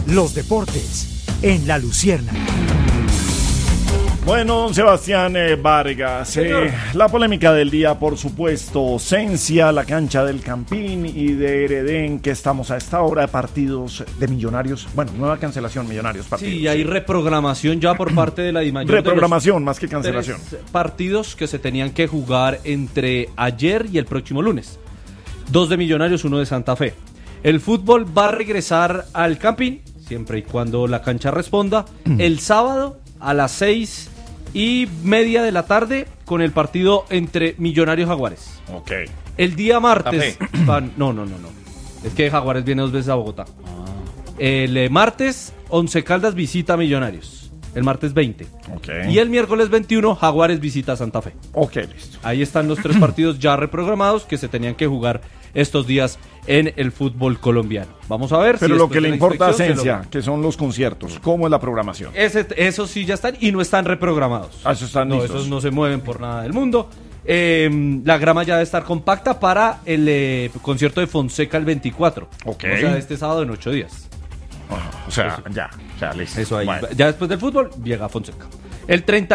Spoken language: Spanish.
Los deportes en La Luciérnaga. Bueno, Sebastián Vargas, la polémica del día, por supuesto, Sencia, la cancha del Campín y de Heredén, que estamos a esta hora de partidos de Millonarios, bueno, nueva cancelación, Millonarios partidos. Sí, hay reprogramación ya por parte de la DIMAYOR. Reprogramación más que cancelación. Partidos que se tenían que jugar entre ayer y el próximo lunes. 2 de Millonarios, 1 de Santa Fe. El fútbol va a regresar al Campín, siempre y cuando la cancha responda, el sábado a las 6:30 de la tarde con el partido entre Millonarios y Jaguares. Ok. El día martes... No. Es que Jaguares viene 2 veces a Bogotá. El martes, Once Caldas visita a Millonarios. El martes 20. Okay. Y el miércoles 21, Jaguares visita a Santa Fe. Ok, listo. Ahí están los 3 partidos ya reprogramados que se tenían que jugar estos días en el fútbol colombiano. Vamos a ver. Pero lo que le importa a Sencia, que son los conciertos, ¿cómo es la programación? Esos sí ya están y no están reprogramados. Esos están listos. Esos no se mueven por nada del mundo. La grama ya debe estar compacta para el concierto de Fonseca el 24. Ok. O sea, este sábado en 8 días. O sea, ya, listo. Eso ahí. Bueno. Ya después del fútbol llega Fonseca. El 30